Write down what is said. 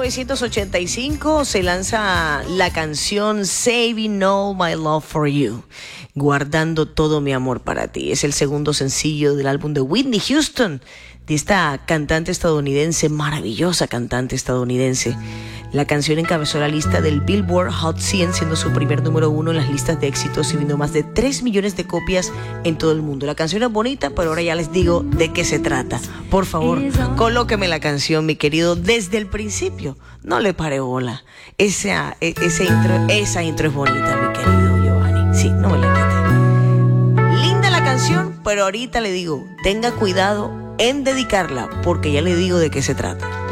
1985 se lanza la canción Saving All My Love for You, guardando todo mi amor para ti. Es el segundo sencillo del álbum de Whitney Houston, de esta cantante estadounidense, maravillosa cantante estadounidense. La canción encabezó la lista del Billboard Hot 100, siendo su primer número 1 en las listas de éxitos y vendió más de 3 millones de copias en todo el mundo. La canción es bonita, pero ahora ya les digo de qué se trata. Por favor, colóqueme la canción, mi querido, desde el principio. No le pare bola. Esa intro es bonita, mi querido Giovanni. Sí, no me la quite. Linda la canción, pero ahorita le digo, tenga cuidado en dedicarla, porque ya le digo de qué se trata.